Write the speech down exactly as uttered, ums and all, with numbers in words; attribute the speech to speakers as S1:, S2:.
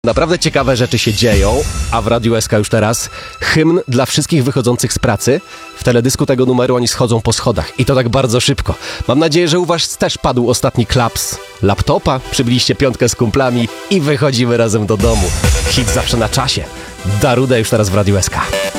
S1: Naprawdę ciekawe rzeczy się dzieją, a w Radiu S K już teraz hymn dla wszystkich wychodzących z pracy. W teledysku tego numeru oni schodzą po schodach i to tak bardzo szybko. Mam nadzieję, że u was też padł ostatni klaps laptopa, przybiliście piątkę z kumplami i wychodzimy razem do domu. Hit zawsze na czasie. Darude już teraz w Radiu S K.